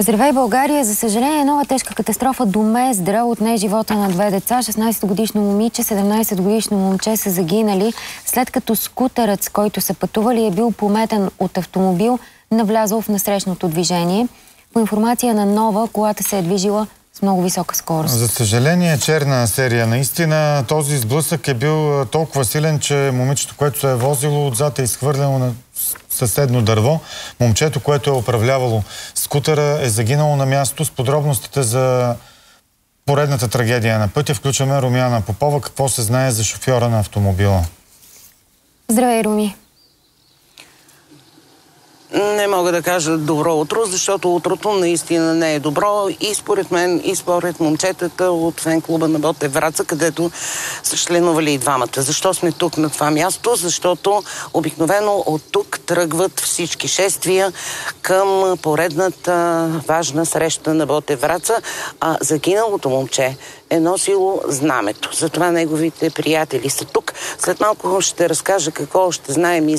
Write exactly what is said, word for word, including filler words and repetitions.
Здравей, България! За съжаление, нова тежка катастрофа до Мездра отне живота на две деца. шестнайсетгодишно момиче, седемнайсетгодишно момче са загинали, след като скутерът, с който са пътували, е бил пометен от автомобил, навлязъл в насрещното движение. По информация на Нова, колата се е движила с много висока скорост. За съжаление, черна серия. Наистина, този сблъсък е бил толкова силен, че момичето, което се е возило, отзад е изхвърлено на съседно дърво. Момчето, което е управлявало скутера, е загинало на място. С подробностите за поредната трагедия на пътя включваме Румяна Попова. Какво се знае за шофьора на автомобила? Здравей, Руми! Не мога да кажа добро утро, защото утрото наистина не е добро и според мен, и според момчетата от фен-клуба на Ботев Враца, където са членували и двамата. Защо сме тук на това място? Защото обикновено от тук тръгват всички шествия към поредната важна среща на Ботев Враца, а загиналото момче е носило знамето. Затова неговите приятели са тук. След малко ще разкажа какво ще знаем и